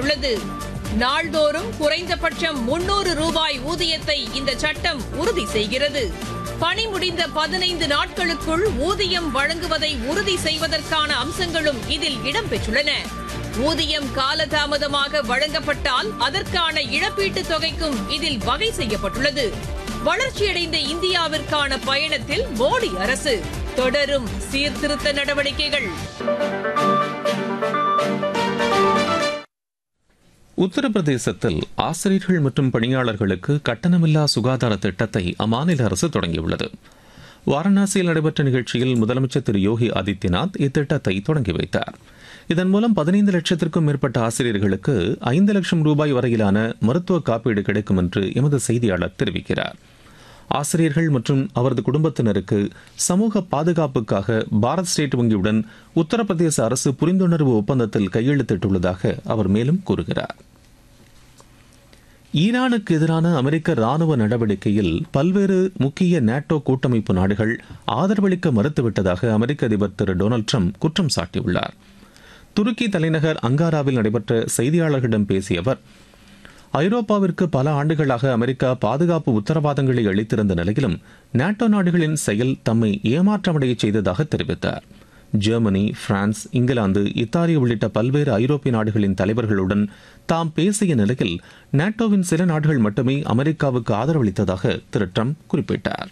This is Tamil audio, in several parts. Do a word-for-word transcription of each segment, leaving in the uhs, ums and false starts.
செய்யப்பட்டுள்ளது. நாள்தோறும் குறைந்தபட்சம் முன்னூறு ரூபாய் ஊதியத்தை இந்த சட்டம் உறுதி செய்கிறது. பணி முடிந்த பதினைந்து நாட்களுக்குள் ஊதியம் வழங்குவதை உறுதி செய்வதற்கான அம்சங்களும் இதில் இடம்பெற்றுள்ளன. ஊதியம் காலதாமதமாக வழங்கப்பட்டால் அதற்கான இழப்பீட்டுத் தொகைக்கும் இதில் வகை செய்யப்பட்டுள்ளது. வளர்ச்சியடைந்த இந்தியாவிற்கான பயணத்தில் மோடி அரசு தொடரும் சீர்திருத்த நடவடிக்கைகள். உத்தரப்பிரதேசத்தில் ஆசிரியர்கள் மற்றும் பணியாளர்களுக்கு கட்டணமில்லா சுகாதார திட்டத்தை அம்மாநில அரசு தொடங்கியுள்ளது. வாரணாசியில் நடைபெற்ற நிகழ்ச்சியில் முதலமைச்சர் திரு யோகி ஆதித்யநாத் இத்திட்டத்தை தொடங்கி வைத்தார். இதன் மூலம் பதினைந்து லட்சத்திற்கும் மேற்பட்ட ஆசிரியர்களுக்கு ஐந்து லட்சம் ரூபாய் வரையிலான மருத்துவ காப்பீடு கிடைக்கும் என்று எமது செய்தியாளர் தெரிவிக்கிறார். ஆசிரியர்கள் மற்றும் அவரது குடும்பத்தினருக்கு சமூக பாதுகாப்புக்காக பாரத் ஸ்டேட் வங்கியுடன் உத்தரப்பிரதேச அரசு புரிந்துணர்வு ஒப்பந்தத்தில் கையெழுத்திட்டுள்ளதாக அவர் மேலும் கூறுகிறார். ஈரானுக்கு எதிரான அமெரிக்க ராணுவ நடவடிக்கையில் பல்வேறு முக்கிய நேட்டோ கூட்டமைப்பு நாடுகள் ஆதரவளிக்க மறுத்துவிட்டதாக அமெரிக்க அதிபர் திரு டொனால்டு ட்ரம்ப் குற்றம் சாட்டியுள்ளார். துருக்கி தலைநகர் அங்காராவில் நடைபெற்ற செய்தியாளர்களிடம் பேசிய அவர், ஐரோப்பாவிற்கு பல ஆண்டுகளாக அமெரிக்கா பாதுகாப்பு உத்தரவாதங்களை அளித்திருந்த நிலையிலும் நேட்டோ நாடுகளின் செயல் தம்மை ஏமாற்றமடைய செய்ததாக தெரிவித்தார். ஜெர்மனி, பிரான்ஸ், இங்கிலாந்து, இத்தாலி உள்ளிட்ட பல்வேறு ஐரோப்பிய நாடுகளின் தலைவர்களுடன் தாம் பேசிய நிலையில் நேட்டோவின் சில நாடுகள் மட்டுமே அமெரிக்காவுக்கு ஆதரவளித்ததாக திரு ட்ரம்ப் குறிப்பிட்டார்.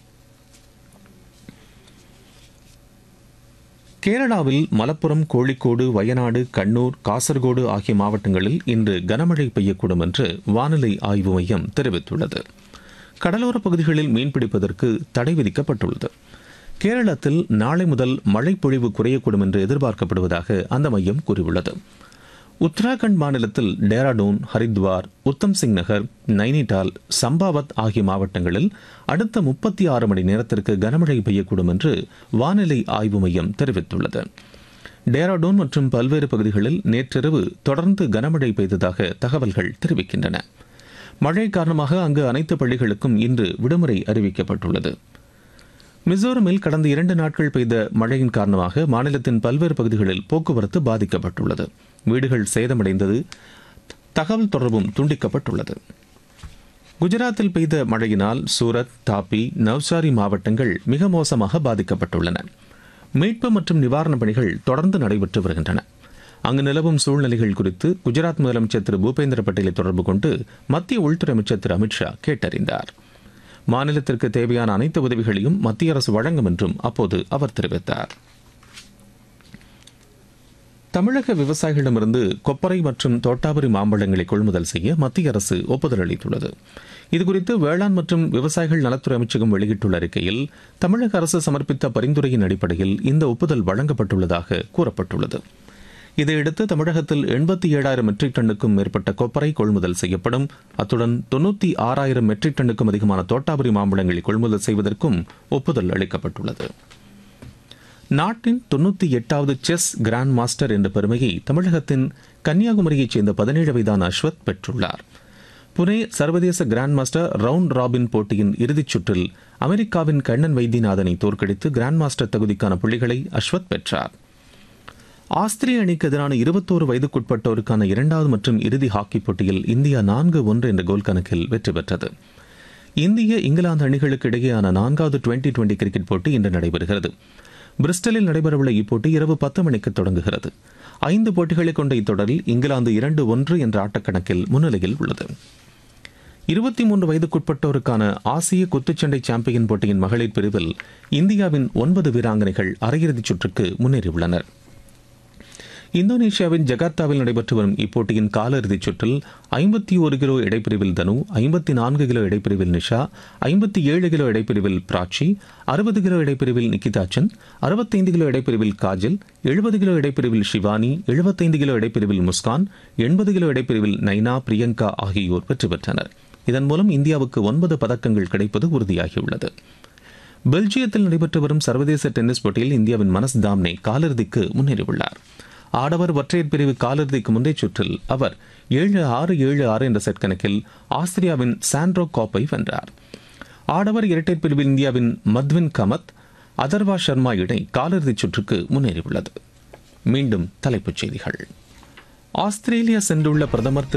கேரளாவில் மலப்புரம், கோழிக்கோடு, வயநாடு, கண்ணூர், காசர்கோடு ஆகிய மாவட்டங்களில் இன்று கனமழை பெய்யக்கூடும் என்று வானிலை ஆய்வு மையம் தெரிவித்துள்ளது. கடலோரப் பகுதிகளில் மீன்பிடிப்பதற்கு தடை விதிக்கப்பட்டுள்ளது. கேரளத்தில் நாளை முதல் மழை பொழிவு குறையக்கூடும் என்று எதிர்பார்க்கப்படுவதாக அந்த மையம் கூறியுள்ளது. உத்தராகண்ட் மாநிலத்தில் டேராடூன், ஹரித்வார், உத்தம் சிங் நகர், நைனிடால், சம்பாவத் ஆகிய மாவட்டங்களில் அடுத்த முப்பத்தி ஆறு மணி நேரத்திற்கு கனமழை பெய்யக்கூடும் என்று வானிலை ஆய்வு மையம் தெரிவித்துள்ளது. டேராடூன் மற்றும் பல்வேறு பகுதிகளில் நேற்றிரவு தொடர்ந்து கனமழை பெய்ததாக தகவல்கள் தெரிவிக்கின்றன. மழை காரணமாக அங்கு அனைத்து பள்ளிகளுக்கும் இன்று விடுமுறை அறிவிக்கப்பட்டுள்ளது. மிசோரமில் கடந்த இரண்டு நாட்கள் பெய்த மழையின் காரணமாக மாநிலத்தின் பல்வேறு பகுதிகளில் போக்குவரத்து பாதிக்கப்பட்டுள்ளது. வீடுகள் சேதமடைந்தது, தகவல் தொடர்பும் துண்டிக்கப்பட்டுள்ளது. குஜராத்தில் பெய்த மழையினால் சூரத், தாப்பி, நவ்சாரி மாவட்டங்கள் மிக மோசமாக பாதிக்கப்பட்டுள்ளன. மீட்பு மற்றும் நிவாரணப் பணிகள் தொடர்ந்து நடைபெற்று வருகின்றன. அங்கு நிலவும் சூழ்நிலைகள் குறித்து குஜராத் முதலமைச்சர் திரு பூபேந்திர பட்டேலை தொடர்பு கொண்டு மத்திய உள்துறை அமைச்சர் திரு அமித்ஷா கேட்டறிந்தார். மாநிலத்திற்கு தேவையான அனைத்து உதவிகளையும் மத்திய அரசு வழங்கும் என்றும் அப்போது அவர் தெரிவித்தார். தமிழக விவசாயிகளிடமிருந்து கொப்பரை மற்றும் தோட்டாபுரி மாம்பழங்களை கொள்முதல் செய்ய மத்திய அரசு ஒப்புதல் அளித்துள்ளது. இதுகுறித்து வேளாண் மற்றும் விவசாயிகள் நலத்துறை அமைச்சகம் வெளியிட்டுள்ள அறிக்கையில் தமிழக அரசு சமர்ப்பித்த பரிந்துரையின் அடிப்படையில் இந்த ஒப்புதல் வழங்கப்பட்டுள்ளதாக கூறப்பட்டுள்ளது. இதையடுத்து தமிழகத்தில் எண்பத்தி ஏழாயிரம் மெட்ரிக் டன்னுக்கும் மேற்பட்ட கொப்பரை கொள்முதல் செய்யப்படும். அத்துடன் தொன்னூத்தி ஆறாயிரம் மெட்ரிக் டன்னுக்கும் அதிகமான தோட்டாபுரி மாம்பழங்களை கொள்முதல் செய்வதற்கும் ஒப்புதல் அளிக்கப்பட்டுள்ளது. நாட்டின் தொன்னூத்தி எட்டாவது செஸ் கிராண்ட் மாஸ்டர் என்ற பெருமையை தமிழகத்தின் கன்னியாகுமரியைச் சேர்ந்த பதினேழு வயதான அஸ்வத் பெற்றுள்ளார். புனே சர்வதேச கிராண்ட் மாஸ்டர் ரவுண்ட் ராபின் போட்டியின் இறுதிச் சுற்றில் அமெரிக்காவின் கண்ணன் வைத்தியநாதனை தோற்கடித்து கிராண்ட் மாஸ்டர் தகுதிக்கான புள்ளிகளை அஸ்வத் பெற்றார். ஆஸ்திரிய அணிக்கு எதிரான இருபத்தோரு வயதுக்குட்பட்டோருக்கான இரண்டாவது மற்றும் இறுதி ஹாக்கி போட்டியில் இந்தியா நான்கு ஒன்று என்ற கோல் கணக்கில் வெற்றி பெற்றது. இந்திய இங்கிலாந்து அணிகளுக்கு இடையேயான நான்காவது டுவெண்டி டுவெண்டி கிரிக்கெட் போட்டி இன்று நடைபெறுகிறது. பிரிஸ்டலில் நடைபெறவுள்ள இப்போட்டி இரவு பத்து மணிக்கு தொடங்குகிறது. ஐந்து போட்டிகளை கொண்ட இத்தொடரில் இங்கிலாந்து இரண்டு ஒன்று என்ற ஆட்டக்கணக்கில் முன்னிலையில் உள்ளது. இருபத்தி மூன்று வயதுக்குட்பட்டோருக்கான ஆசிய குத்துச்சண்டை சாம்பியன் போட்டியின் மகளிர் பிரிவில் இந்தியாவின் ஒன்பது வீராங்கனைகள் அரையிறுதிச் சுற்றுக்கு முன்னேறியுள்ளனர். இந்தோனேஷியாவின் ஜகார்த்தாவில் நடைபெற்று வரும் இப்போட்டியின் காலிறுதிச் சுற்றில் ஐம்பத்தி ஒரு கிலோ இடைப்பிரிவில் தனு, ஐம்பத்தி நான்கு கிலோ இடைப்பிரிவில் நிஷா, ஐம்பத்தி ஏழு கிலோ இடைப்பிரிவில் பிராச்சி, அறுபது கிலோ இடைப்பிரிவில் நிகிதாச்சன், அறுபத்தைந்து கிலோ இடைப்பிரிவில் காஜல், எழுபது கிலோ இடைப்பிரிவில் ஷிவானி, எழுபத்தைந்து கிலோ இடைப்பிரிவில் முஸ்கான், எண்பது கிலோ இடைப்பிரிவில் நைனா, பிரியங்கா ஆகியோர் வெற்றி பெற்றனர். இதன் மூலம் இந்தியாவுக்கு ஒன்பது பதக்கங்கள் கிடைப்பது உறுதியாகியுள்ளது. பெல்ஜியத்தில் நடைபெற்று வரும் சர்வதேச டென்னிஸ் போட்டியில் இந்தியாவின் மனஸ் தாம்னே காலிறுதிக்கு முன்னேறியுள்ளார். ஆடவர் ஒற்றையர் பிரிவு காலிறுதிக்கு முந்தைய சுற்றில் அவர் ஏழு ஆறு ஏழு ஆறு என்ற செட் கணக்கில் ஆஸ்திரியாவின் சாண்ட்ரோ காப்பை வென்றார். ஆடவர் இரட்டையர் பிரிவில் இந்தியாவின் மத்வின் கமத், அதர்வா சர்மா இணை காலிறுதிச் சுற்றுக்கு முன்னேறியுள்ளது. மீண்டும் தலைப்புச் செய்திகள். ஆஸ்திரேலியா சென்றுள்ள பிரதமர் திரு